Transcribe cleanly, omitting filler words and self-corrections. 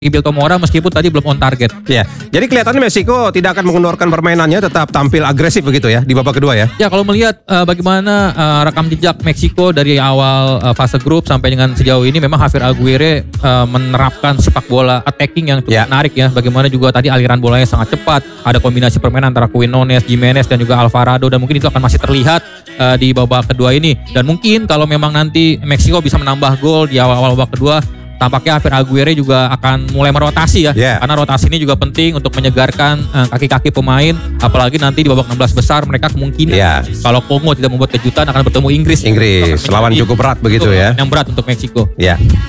Ibil Tomora meskipun tadi belum on target. Ya, jadi kelihatannya Meksiko tidak akan mengendorkan permainannya, tetap tampil agresif begitu ya di babak kedua ya. Ya kalau melihat bagaimana rekam jejak Meksiko dari awal fase grup sampai dengan sejauh ini, memang Javier Aguirre menerapkan sepak bola attacking yang cukup menarik ya. Bagaimana juga tadi aliran bolanya sangat cepat, ada kombinasi permainan antara Quinones, Gimenez dan juga Alvarado, dan mungkin itu akan masih terlihat di babak kedua ini. Dan mungkin kalau memang nanti Meksiko bisa menambah gol di awal-awal babak kedua, tampaknya Javier Aguirre juga akan mulai merotasi ya. Karena rotasi ini juga penting untuk menyegarkan kaki-kaki pemain. Apalagi nanti di babak 16 besar mereka kemungkinan kalau Kongo tidak membuat kejutan akan bertemu Inggris. Lawan cukup berat begitu ya. Yang berat untuk Meksiko. Ya.